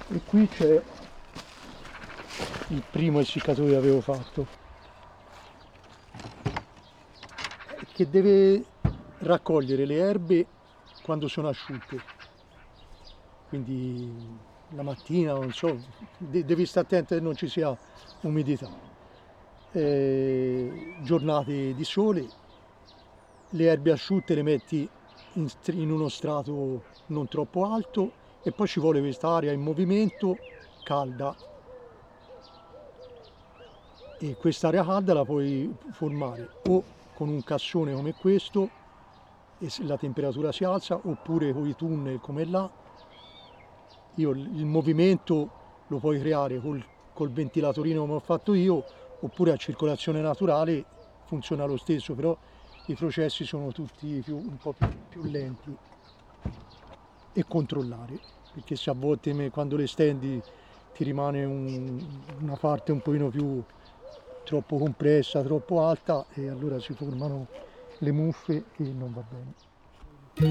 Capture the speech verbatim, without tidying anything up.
E qui c'è il primo essiccatore che avevo fatto, che deve raccogliere le erbe quando sono asciutte, quindi la mattina, non so, de- devi stare attento che non ci sia umidità. Eh, giornate di sole, le erbe asciutte le metti in, st- in uno strato non troppo alto e poi ci vuole questa aria in movimento calda, e quest'aria calda la puoi formare o con un cassone come questo e se la temperatura si alza, oppure con i tunnel come là. Io il movimento lo puoi creare col, col ventilatorino come ho fatto io, oppure a circolazione naturale funziona lo stesso, però i processi sono tutti più, un po' più, più lenti, e controllare, perché se a volte me- quando le stendi ti rimane un- una parte un pochino più troppo compressa, troppo alta, e allora si formano le muffe e non va bene.